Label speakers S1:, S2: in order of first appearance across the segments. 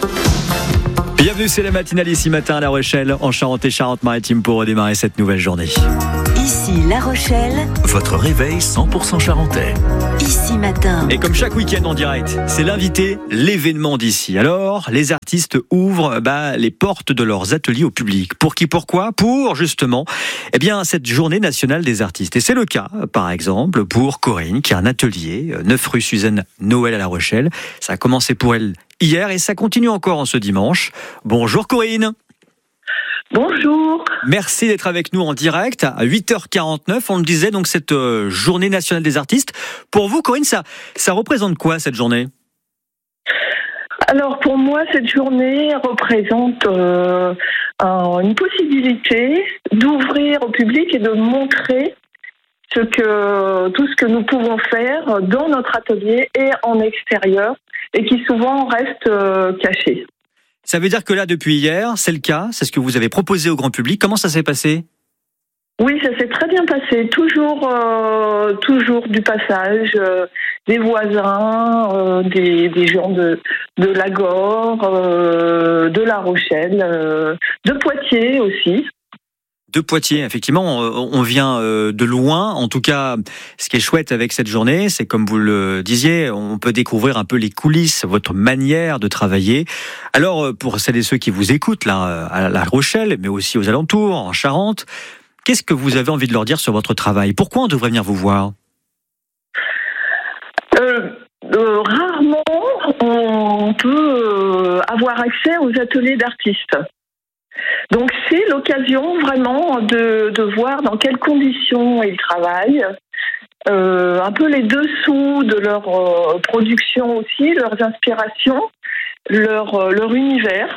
S1: Bienvenue, c'est la matinale ici matin à La Rochelle, en Charente et Charente-Maritime pour redémarrer cette nouvelle journée.
S2: Ici La Rochelle,
S3: votre réveil 100% charentais.
S2: ici matin.
S1: Et comme chaque week-end en direct, c'est l'invité, l'événement d'ici. Alors, les artistes ouvrent les portes de leurs ateliers au public. Pour qui, pourquoi ? Pour justement, cette journée nationale des artistes. Et c'est le cas, par exemple, pour Corinne, qui a un atelier, 9 rue Suzanne Noël à La Rochelle. Ça a commencé pour elle hier et ça continue encore en ce dimanche. Bonjour Corinne.
S4: Bonjour.
S1: Merci d'être avec nous en direct à 8h49. On le disait, donc cette journée nationale des artistes. Pour vous, Corinne, ça représente quoi cette journée ?
S4: Alors pour moi, cette journée représente une possibilité d'ouvrir au public et de montrer tout ce que nous pouvons faire dans notre atelier et en extérieur et qui souvent reste caché.
S1: Ça veut dire que là, depuis hier, c'est le cas, c'est ce que vous avez proposé au grand public. Comment ça s'est passé ?
S4: Oui, ça s'est très bien passé. Toujours du passage, des voisins, des gens de Lagor, de La Rochelle, de Poitiers aussi.
S1: De Poitiers, effectivement, on vient de loin. En tout cas, ce qui est chouette avec cette journée, c'est comme vous le disiez, on peut découvrir un peu les coulisses, votre manière de travailler. Alors, pour celles et ceux qui vous écoutent là à La Rochelle, mais aussi aux alentours, en Charente, qu'est-ce que vous avez envie de leur dire sur votre travail ? Pourquoi on devrait venir vous voir ?
S4: Rarement, on peut avoir accès aux ateliers d'artistes. Donc c'est l'occasion vraiment de voir dans quelles conditions ils travaillent, un peu les dessous de leur production aussi, leurs inspirations, leur univers.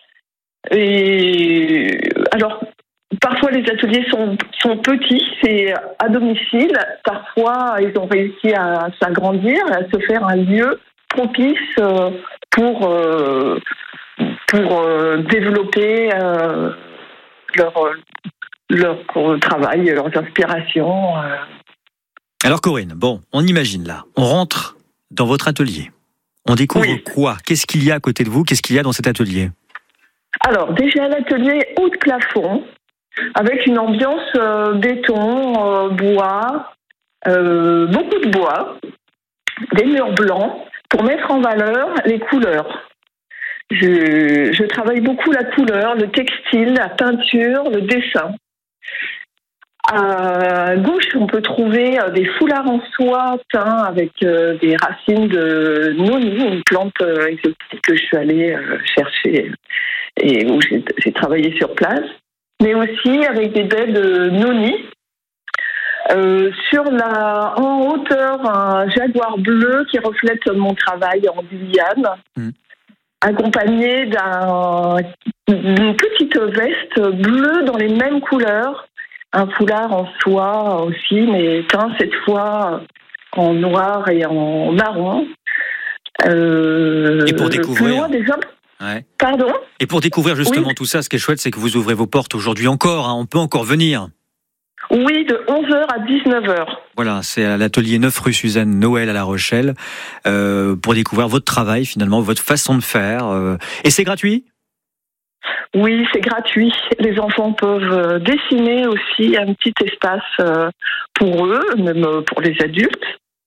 S4: Et alors parfois les ateliers sont petits, c'est à domicile. Parfois ils ont réussi à s'agrandir, à se faire un lieu propice pour développer leur travail, leurs inspirations.
S1: Alors Corinne, on imagine là, on rentre dans votre atelier. On découvre quoi ? Qu'est-ce qu'il y a à côté de vous ? Qu'est-ce qu'il y a dans cet atelier ?
S4: Alors déjà l'atelier haut de plafond, avec une ambiance béton, bois, beaucoup de bois, des murs blancs, pour mettre en valeur les couleurs. Je travaille beaucoup la couleur, le textile, la peinture, le dessin. À gauche, on peut trouver des foulards en soie teints avec des racines de noni, une plante exotique que je suis allée chercher et où j'ai travaillé sur place, mais aussi avec des baies de noni. En hauteur, un jaguar bleu qui reflète mon travail en Guyane. Accompagné d'une petite veste bleue dans les mêmes couleurs, un foulard en soie aussi, mais teint cette fois en noir et en marron.
S1: Et pour découvrir...
S4: Pardon ?
S1: Et pour découvrir justement tout ça, ce qui est chouette, c'est que vous ouvrez vos portes aujourd'hui encore, on peut encore venir.
S4: Oui, de 11h à 19h.
S1: Voilà, c'est à l'atelier 9 rue Suzanne Noël à La Rochelle, pour découvrir votre travail finalement, votre façon de faire. Et c'est gratuit ?
S4: Oui, c'est gratuit. Les enfants peuvent dessiner aussi un petit espace pour eux, même pour les adultes.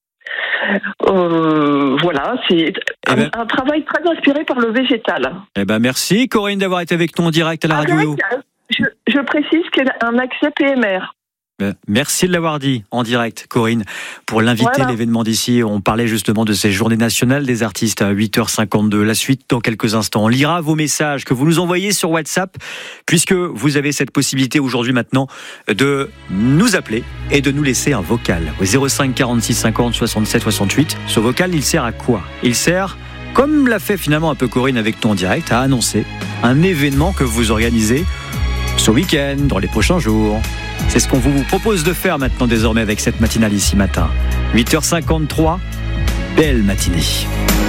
S4: Voilà, c'est un travail très inspiré par le végétal.
S1: Merci Corinne d'avoir été avec nous en direct à la radio.
S4: Je précise qu'il y a un accès PMR.
S1: Merci de l'avoir dit en direct, Corinne, pour l'inviter à l'événement d'ici. On parlait justement de ces journées nationales des artistes à 8h52. La suite dans quelques instants. On lira vos messages que vous nous envoyez sur WhatsApp, puisque vous avez cette possibilité aujourd'hui maintenant de nous appeler et de nous laisser un vocal au 05 46 50 67 68. Ce vocal, il sert à quoi ? Il sert, comme l'a fait finalement un peu Corinne avec nous en direct, à annoncer un événement que vous organisez ce week-end, dans les prochains jours. C'est ce qu'on vous propose de faire maintenant désormais avec cette matinale ici matin. 8h53, belle matinée.